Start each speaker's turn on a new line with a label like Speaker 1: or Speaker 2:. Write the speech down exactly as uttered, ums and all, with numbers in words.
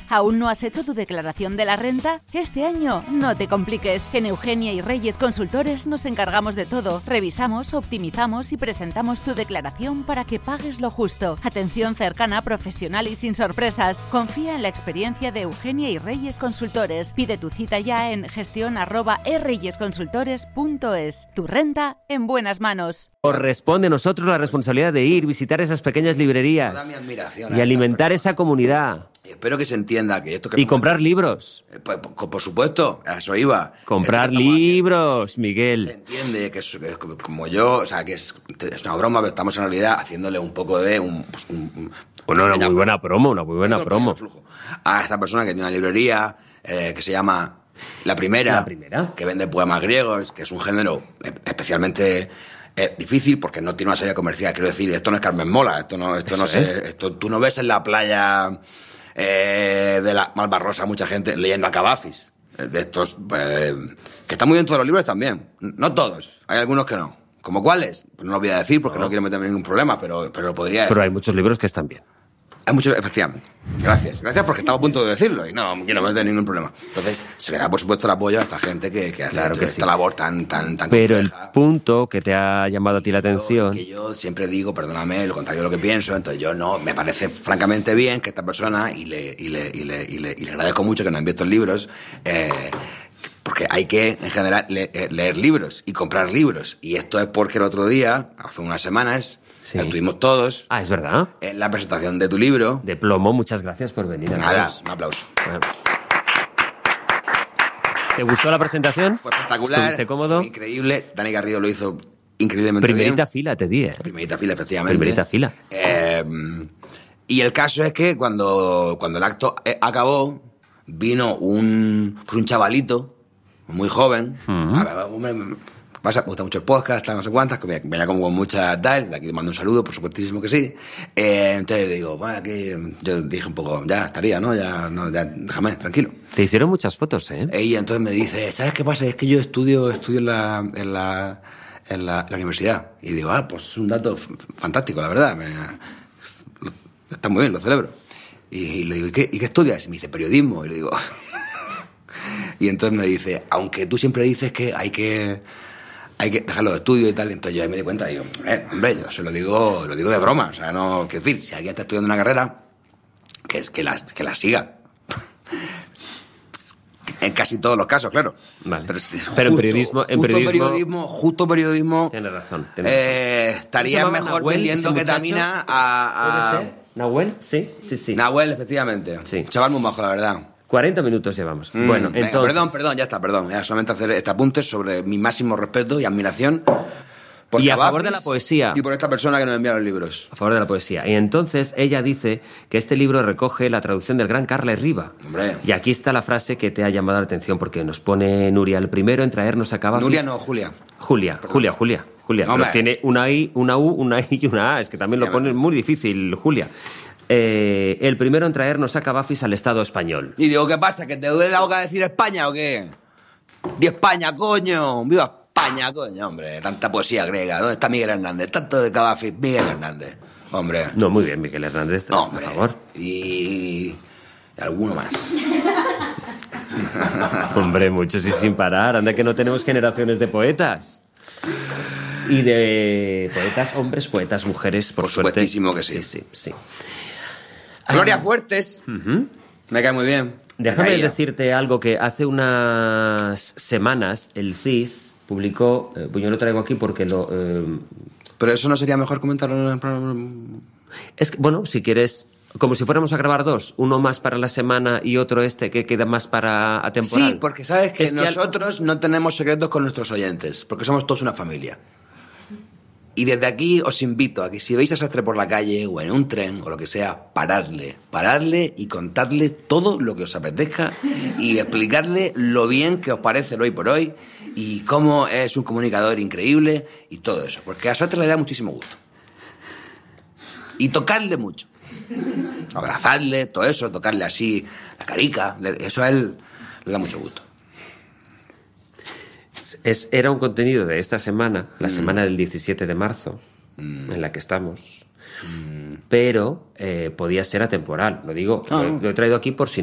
Speaker 1: ¿Aún no has hecho tu declaración de la renta? Este año no te compliques. En Eugenia y Reyes Consultores nos encargamos de todo. Revisamos, optimizamos y presentamos tu declaración para que pagues lo justo. Atención cercana, profesional y sin sorpresas. Confía en la experiencia de Eugenia y Reyes Consultores. Pide tu cita ya en gestión arroba erreyesconsultores punto es. Tu renta en buenas manos.
Speaker 2: Corresponde a nosotros la responsabilidad de ir, visitar esas pequeñas librerías
Speaker 3: Toda mi admiración
Speaker 2: y
Speaker 3: a
Speaker 2: alimentar
Speaker 3: estas
Speaker 2: esa comunidad.
Speaker 3: Y espero que se entienda que esto que...
Speaker 2: Y comprar libros.
Speaker 3: Eh, Por, por, por supuesto, a eso iba.
Speaker 2: Comprar
Speaker 3: Esto que estamos
Speaker 2: libros,
Speaker 3: haciendo,
Speaker 2: Miguel.
Speaker 3: Se entiende que es, que como yo, o sea, que es, es una broma, pero estamos en realidad haciéndole un poco de un... Pues, un, un
Speaker 2: Bueno, una muy buena promo, una muy buena
Speaker 3: un
Speaker 2: promo.
Speaker 3: flujo. A esta persona que tiene una librería eh, que se llama La Primera,
Speaker 2: La Primera,
Speaker 3: que vende poemas griegos, que es un género especialmente... Es difícil porque no tiene una salida comercial. Quiero decir, esto no es Carmen Mola, esto no, esto no sé, esto tú no ves en la playa eh, de la Malvarrosa mucha gente leyendo a Cavafis, de estos eh, que están muy bien todos los libros también, no todos, hay algunos que no. ¿Como cuáles? Pues no lo voy a decir porque no, no quiero meterme en ningún problema, pero, pero lo podría decir.
Speaker 2: Pero hay muchos libros que están bien.
Speaker 3: Hay muchos, efectivamente. Gracias. Gracias porque estaba a punto de decirlo y no quiero meter ningún problema. Entonces, se le da, por supuesto, el apoyo a esta gente que, que hace
Speaker 2: Claro que
Speaker 3: esta
Speaker 2: sí.
Speaker 3: labor tan, tan, tan
Speaker 2: Pero
Speaker 3: compleja.
Speaker 2: el punto que te ha llamado a ti la atención...
Speaker 3: Que yo siempre digo, perdóname, lo contrario de lo que pienso, entonces yo no, me parece francamente bien que esta persona, y le, y le, y le, y le, y le agradezco mucho que nos envíe estos libros, eh, porque hay que, en general, le, leer libros y comprar libros. Y esto es porque el otro día, hace unas semanas... Sí. Estuvimos todos.
Speaker 2: Ah, es verdad.
Speaker 3: En la presentación de tu libro.
Speaker 2: De plomo, muchas gracias por venir.
Speaker 3: Nada, un aplauso.
Speaker 2: Bueno. ¿Te gustó la presentación?
Speaker 3: Fue espectacular.
Speaker 2: ¿Estuviste cómodo?
Speaker 3: Fue increíble. Dani Garrido lo hizo increíblemente
Speaker 2: Primerita
Speaker 3: bien.
Speaker 2: fila, te di, ¿eh?
Speaker 3: Primerita fila, efectivamente.
Speaker 2: Primerita fila.
Speaker 3: Eh, y el caso es que cuando, cuando el acto acabó, vino un, pues un chavalito, muy joven. Uh-huh. A ver, hombre, me gusta mucho el podcast, tal, no sé cuántas, que venía como con mucha tal, de aquí le mando un saludo, por supuestísimo que sí. Eh, entonces le digo, bueno, aquí yo dije un poco, ya estaría, ¿no? Ya, no, ya déjame, tranquilo.
Speaker 2: Te hicieron muchas fotos, ¿eh?
Speaker 3: Y entonces me dice, ¿sabes qué pasa? Es que yo estudio, estudio en la, en la, en la, en la universidad. Y digo, ah, pues es un dato f- fantástico, la verdad. Me, está muy bien, lo celebro. Y, y le digo, ¿y qué, ¿y qué estudias? Y me dice, periodismo. Y le digo... y entonces me dice, aunque tú siempre dices que hay que... hay que dejar los estudios y tal, entonces yo me di cuenta, digo, eh, hombre, yo se lo digo, lo digo de broma, o sea, no, quiero decir, si alguien está estudiando una carrera, que es que la, que la siga. En casi todos los casos, claro.
Speaker 2: Vale.
Speaker 3: Pero, si,
Speaker 2: Pero
Speaker 3: justo,
Speaker 2: en periodismo, en
Speaker 3: justo
Speaker 2: periodismo,
Speaker 3: periodismo, justo periodismo.
Speaker 2: Tienes razón. Tienes
Speaker 3: Eh,
Speaker 2: razón.
Speaker 3: estaría mejor
Speaker 2: Nahuel,
Speaker 3: vendiendo
Speaker 2: ese
Speaker 3: ketamina a, a...
Speaker 2: ¿Puede ser? ¿Nahuel? Sí, sí, sí.
Speaker 3: Nahuel, efectivamente.
Speaker 2: Sí.
Speaker 3: Chaval muy majo, la verdad.
Speaker 2: cuarenta minutos llevamos.
Speaker 3: Mm,
Speaker 2: bueno,
Speaker 3: venga,
Speaker 2: entonces...
Speaker 3: Perdón, perdón, ya está, perdón. Ya solamente hacer este apunte sobre mi máximo respeto y admiración por
Speaker 2: y a
Speaker 3: Cavafis
Speaker 2: favor de la poesía.
Speaker 3: Y por esta persona que nos envía los libros.
Speaker 2: A favor de la poesía. Y entonces ella dice que este libro recoge la traducción del gran Carles Riba.
Speaker 3: Hombre.
Speaker 2: Y aquí está la frase que te ha llamado la atención, porque nos pone Nuria el primero en traernos a Cavafis.
Speaker 3: Nuria no, Julia.
Speaker 2: Julia,
Speaker 3: Perdón.
Speaker 2: Julia, Julia. Julia.
Speaker 3: No,
Speaker 2: Pero tiene una I, una U, una I y una A. Es que también lo pone muy difícil, Julia. Eh, el primero en traernos a Cavafis al Estado español.
Speaker 3: Y digo, ¿qué pasa? ¿Que te duele la boca decir España o qué? ¡Di España, coño! ¡Viva España, coño! Hombre, tanta poesía griega. ¿Dónde está Miguel Hernández? Tanto de Cavafis, Miguel Hernández. Hombre.
Speaker 2: No, muy bien, Miguel Hernández,
Speaker 3: Hombre.
Speaker 2: por favor.
Speaker 3: Y... y alguno más.
Speaker 2: Hombre, muchos y sin parar. Anda que no tenemos generaciones de poetas. Y de poetas hombres, poetas mujeres, por,
Speaker 3: Por
Speaker 2: suerte.
Speaker 3: supuestísimo que sí.
Speaker 2: Sí, sí, sí.
Speaker 3: Gloria Fuertes.
Speaker 2: Uh-huh.
Speaker 3: Me cae muy bien.
Speaker 2: Déjame
Speaker 3: Me caía.
Speaker 2: decirte algo que hace unas semanas el C I S publicó, eh, pues yo lo traigo aquí porque lo... Eh,
Speaker 3: Pero eso no sería mejor comentarlo en el programa.
Speaker 2: es que, bueno, si quieres, como si fuéramos a grabar dos, uno más para la semana y otro este que queda más para atemporal.
Speaker 3: Sí, porque sabes que
Speaker 2: Es que al-
Speaker 3: nosotros no tenemos secretos con nuestros oyentes, porque somos todos una familia. Y desde aquí os invito a que si veis a Sastre por la calle o en un tren o lo que sea, paradle, paradle y contadle todo lo que os apetezca y explicarle lo bien que os parece el hoy por hoy y cómo es un comunicador increíble y todo eso, porque a Sastre le da muchísimo gusto. Y tocadle mucho. Abrazadle, todo eso, tocarle así la carica, eso a él le da mucho gusto.
Speaker 2: Es, era un contenido de esta semana, la
Speaker 3: Mm.
Speaker 2: semana del diecisiete de marzo, mm. en la que estamos,
Speaker 3: Mm.
Speaker 2: pero eh, podía ser atemporal. Lo digo,
Speaker 3: Ah,
Speaker 2: lo,
Speaker 3: no.
Speaker 2: lo he traído aquí por si